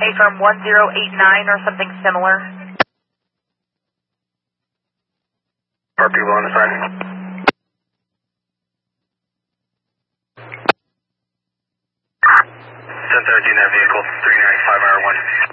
A-firm 1089 or something similar. Are people on the side? 1013, that vehicle, 395 hour 1.